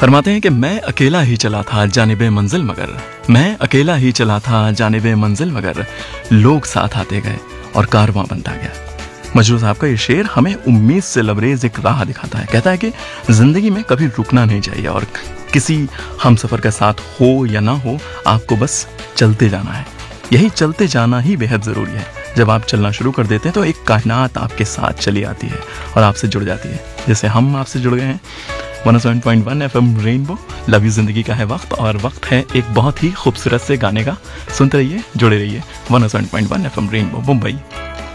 फरमाते हैं कि मैं अकेला ही चला था जानिबे मंजिल मगर, मैं अकेला ही चला था जानिबे मंजिल मगर, लोग साथ आते गए और कारवां बनता गया। मजरू साहब का ये शेर हमें उम्मीद से लबरेज एक राह दिखाता है। कहता है कि जिंदगी में कभी रुकना नहीं चाहिए और किसी हमसफर के साथ हो या ना हो, आपको बस चलते जाना है। यही चलते जाना ही बेहद ज़रूरी है। जब आप चलना शुरू कर देते हैं तो एक कायनात आपके साथ चली आती है और आपसे जुड़ जाती है, जैसे हम आपसे जुड़ गए हैं। 107.1 FM रेनबो, लव यू जिंदगी का है वक्त, और वक्त है एक बहुत ही खूबसूरत से गाने का। सुनते रहिए, जुड़े रहिए। 107.1 FM रेनबो मुंबई।